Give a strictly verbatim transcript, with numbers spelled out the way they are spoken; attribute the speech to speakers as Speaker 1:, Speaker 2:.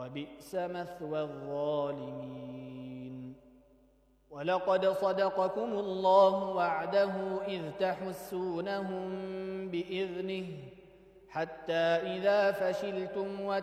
Speaker 1: وبئس مثوى الظالمين. ولقد صدقكم الله وعده إذ تحسونهم بإذنه حتى إذا فشلتم